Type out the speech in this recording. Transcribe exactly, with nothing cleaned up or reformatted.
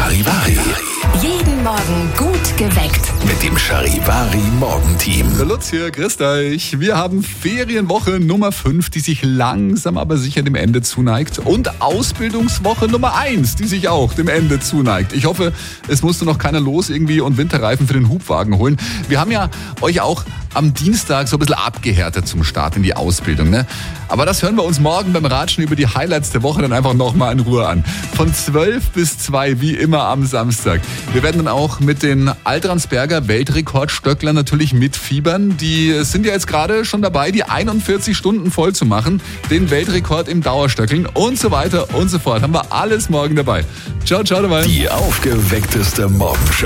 Charivari. Jeden Morgen gut geweckt. Mit dem Charivari Morgenteam. Der Lutz hier, grüßt euch. Wir haben Ferienwoche Nummer fünf, die sich langsam aber sicher dem Ende zuneigt. Und Ausbildungswoche Nummer eins, die sich auch dem Ende zuneigt. Ich hoffe, es musste noch keiner los irgendwie und Winterreifen für den Hubwagen holen. Wir haben ja euch auch am Dienstag so ein bisschen abgehärtet zum Start in die Ausbildung, ne? Aber das hören wir uns morgen beim Ratschen über die Highlights der Woche dann einfach nochmal in Ruhe an. Von zwölf bis zwei, wie immer am Samstag. Wir werden dann auch mit den Altransberger Weltrekordstöcklern natürlich mitfiebern. Die sind ja jetzt gerade schon dabei, die einundvierzig Stunden voll zu machen. Den Weltrekord im Dauerstöckeln und so weiter und so fort. Haben wir alles morgen dabei. Ciao, ciao dabei. Die aufgeweckteste Morgenshow.